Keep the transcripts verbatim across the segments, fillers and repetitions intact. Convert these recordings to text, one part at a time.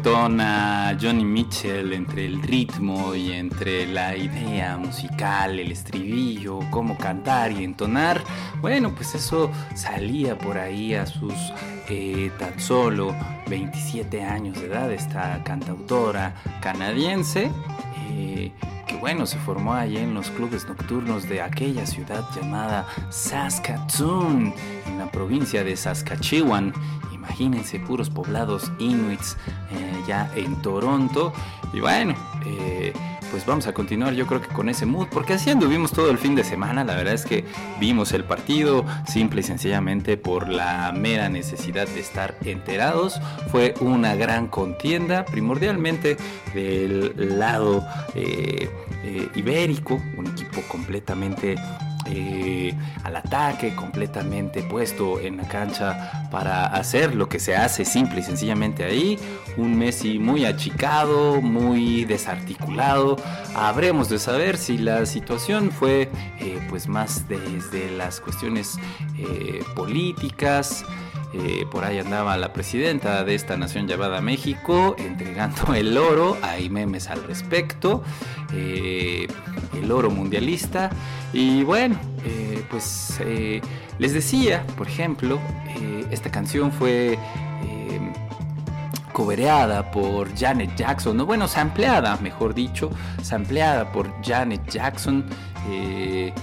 Tona Johnny Mitchell entre el ritmo y entre la idea musical, el estribillo, cómo cantar y entonar. Bueno, pues eso salía por ahí a sus eh, tan solo veintisiete años de edad, esta cantautora canadiense, eh, que bueno, se formó allí en los clubes nocturnos de aquella ciudad llamada Saskatoon, en la provincia de Saskatchewan. Imagínense, puros poblados inuits eh, ya en Toronto. Y bueno, eh, pues vamos a continuar yo creo que con ese mood, porque así anduvimos todo el fin de semana. La verdad es que vimos el partido simple y sencillamente por la mera necesidad de estar enterados. Fue una gran contienda, primordialmente del lado eh, eh, ibérico, un equipo completamente Eh, al ataque, completamente puesto en la cancha para hacer lo que se hace simple y sencillamente ahí. Un Messi muy achicado, muy desarticulado. Habremos de saber si la situación fue eh, pues más desde las cuestiones eh, políticas. Eh, por ahí andaba la presidenta de esta nación llamada México entregando el oro. Hay memes al respecto, eh, el oro mundialista. Y bueno, eh, pues eh, les decía, por ejemplo, eh, esta canción fue eh, covereada por Janet Jackson, no, bueno, sampleada, mejor dicho, sampleada por Janet Jackson. eh,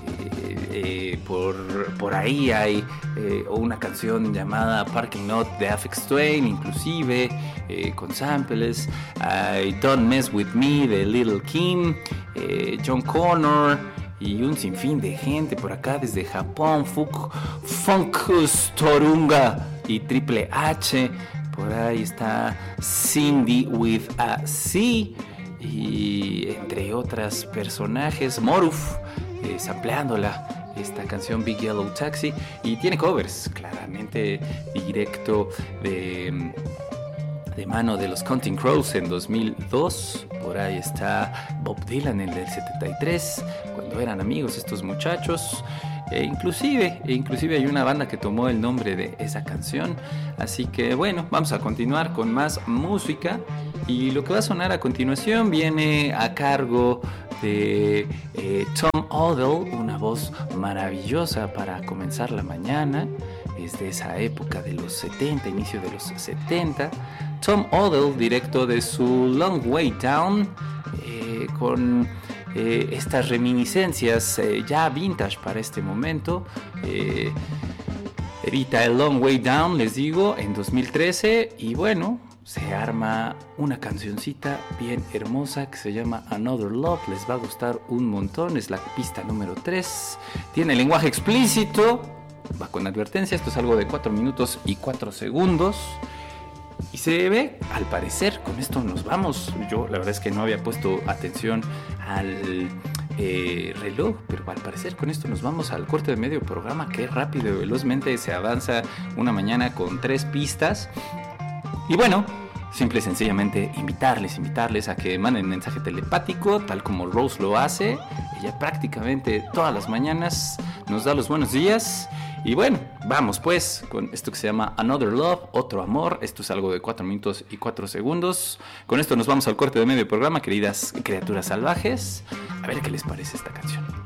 Eh, por, por ahí hay eh, una canción llamada Parking Lot de Aphex Twin, inclusive eh, con samples. Hay Don't Mess With Me de Lil' Kim, eh, John Connor y un sinfín de gente por acá desde Japón, Funk, Funkus Torunga y Triple H. Por ahí está Cindy with a C y entre otras personajes, Moruf eh, sampleándola esta canción Big Yellow Taxi, y tiene covers claramente directo de, de mano de los Counting Crows en dos mil dos. Por ahí está Bob Dylan en el setenta y tres, cuando eran amigos estos muchachos. E inclusive, e inclusive hay una banda que tomó el nombre de esa canción. Así que bueno, vamos a continuar con más música. Y lo que va a sonar a continuación viene a cargo de eh, Tom Odell, una voz maravillosa para comenzar la mañana. Es de esa época de los setenta, inicio de los setenta. Tom Odell, directo de su Long Way Down, eh, con eh, estas reminiscencias eh, ya vintage para este momento. Eh, edita el Long Way Down, les digo, en dos mil trece, y bueno, se arma una cancioncita bien hermosa que se llama Another Love. Les va a gustar un montón. Es la pista número tres. Tiene lenguaje explícito. Va con advertencia. Esto es algo de cuatro minutos y cuatro segundos. Y se ve, al parecer, con esto nos vamos. Yo la verdad es que no había puesto atención al eh, reloj, pero al parecer con esto nos vamos al corte de medio programa. Qué rápido y velozmente se avanza una mañana con tres pistas. Y bueno, simple y sencillamente invitarles, invitarles a que manden mensaje telepático, tal como Rose lo hace. Ella prácticamente todas las mañanas nos da los buenos días. Y bueno, vamos pues con esto que se llama Another Love, otro amor. Esto es algo de cuatro minutos y cuatro segundos. Con esto nos vamos al corte de medio programa, queridas criaturas salvajes. A ver qué les parece esta canción.